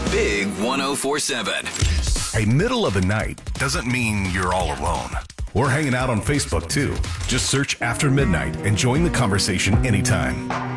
Big 1047. Hey, middle of the night doesn't mean you're all alone. We're hanging out on Facebook too. Just search After Midnight and join the conversation anytime.